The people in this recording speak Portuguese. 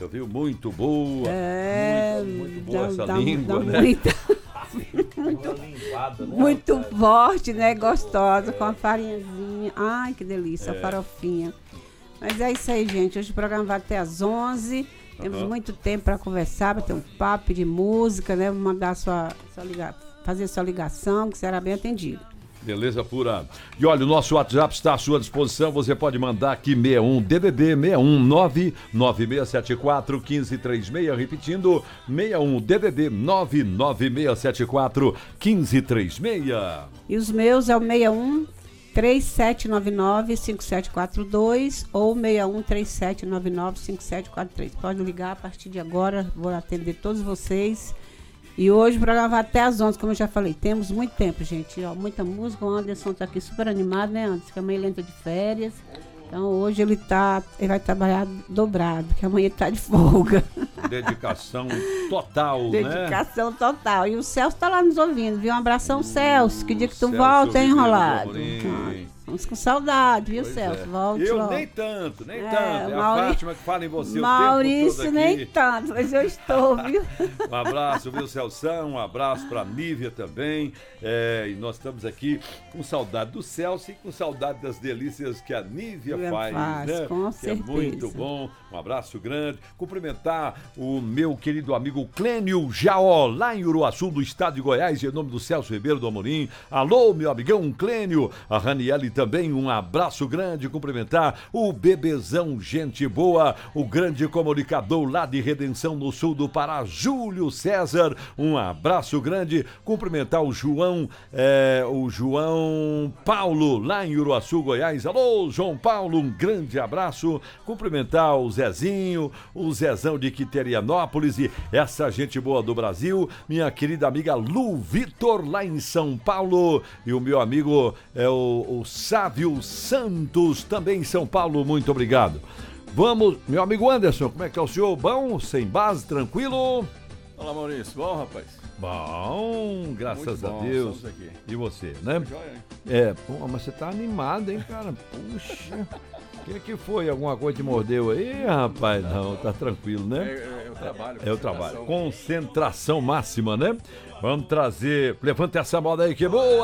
prática, viu? Muito boa. Muito boa essa dá língua, né? Muito forte, né? Gostosa, com a farinhazinha. Ai, que delícia, a farofinha. Mas é isso aí, gente. Hoje o programa vai até às 11. Temos muito tempo para conversar, para ter um papo de música, né? Mandar fazer sua ligação, que será bem atendido. Beleza pura. E olha, o nosso WhatsApp está à sua disposição. Você pode mandar aqui 61 DDD 619 9674 1536. Repetindo, 61 DDD 99674 1536. E os meus é o 61 3799 5742 ou 61 3799 5743. Pode ligar a partir de agora, vou atender todos vocês. E hoje o programa vai até às 11, como eu já falei. Temos muito tempo, gente. Ó, muita música. O Anderson tá aqui super animado, né, Anderson? Que amanhã ele entra de férias. Então hoje ele vai trabalhar dobrado, porque amanhã ele tá de folga. Dedicação total, né? Dedicação total. E o Celso tá lá nos ouvindo, viu? Um abração, Celso. Que dia que tu Celso volta, hein, Enrolado? Estamos com saudade, viu, Pois Celso? é. Volte Eu logo. nem tanto. É a Fátima que fala em você o tempo Maurício, todo aqui. nem tanto, mas eu estou, viu? Um abraço, viu, Celção? Um abraço pra Nívia também. E nós estamos aqui com saudade do Celso e com saudade das delícias que a Nívia faz, né? Com que certeza. É muito bom. Um abraço grande. Cumprimentar o meu querido amigo Clênio Jaó, lá em Uruaçu, do estado de Goiás, em nome do Celso Ribeiro do Amorim. Alô, meu amigão Clênio. A Raniele também, um abraço grande. Cumprimentar o Bebezão, gente boa, o grande comunicador lá de Redenção, no sul do Pará, Júlio César. Um abraço grande. Cumprimentar o João Paulo, lá em Uruaçu, Goiás. Alô, João Paulo, um grande abraço. Cumprimentar o Zezinho, o Zezão de Quiterianópolis e essa gente boa do Brasil, minha querida amiga Lu Vitor, lá em São Paulo, e o meu amigo o Sávio Santos, também em São Paulo. Muito obrigado. Vamos, meu amigo Anderson, como é que é o senhor? Bom? Sem base? Tranquilo? Olá, Maurício. Bom, rapaz? Bom, graças Muito bom, a Deus. estamos aqui. E você, né? Joia, hein? Pô, mas você tá animado, hein, cara? Puxa. O que foi? Alguma coisa te mordeu aí, rapaz? Não, tá tranquilo, né? É o trabalho. É o trabalho. Concentração máxima, né? Vamos trazer. Levanta essa moda aí que é boa!